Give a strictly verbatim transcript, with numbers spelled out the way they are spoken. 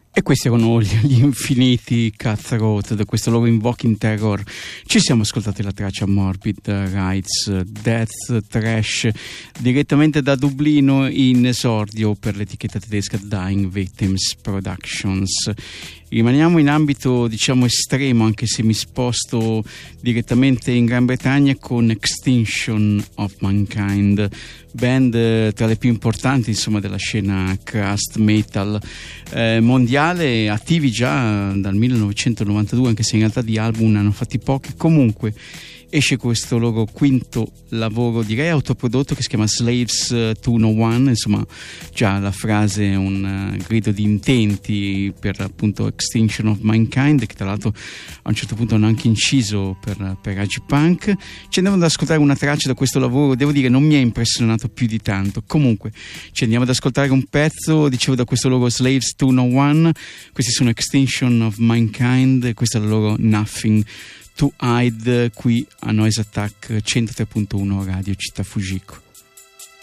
E questi erano gli infiniti Cutthroat, da questo loro Invoking Terror. Ci siamo ascoltati la traccia Morbid Rights, Death Trash, direttamente da Dublino in esordio per l'etichetta tedesca Dying Victims Productions. Rimaniamo in ambito, diciamo, estremo, anche se mi sposto direttamente in Gran Bretagna con Extinction of Mankind, band tra le più importanti, insomma, della scena crust metal eh, mondiale, attivi già dal millenovecentonovantadue, anche se in realtà di album ne hanno fatti pochi. Comunque esce questo loro quinto lavoro, direi autoprodotto, che si chiama Slaves duecentouno, insomma già la frase è un uh, grido di intenti per appunto Extinction of Mankind, che tra l'altro a un certo punto hanno anche inciso per, per Agipunk. Ci andiamo ad ascoltare una traccia da questo lavoro, devo dire non mi ha impressionato più di tanto. Comunque ci andiamo ad ascoltare un pezzo, dicevo, da questo loro Slaves duecentouno. Questi sono Extinction of Mankind e questa è la loro Nothing to Hide, qui a Noise Attack centotre punto uno Radio Città Fujiko.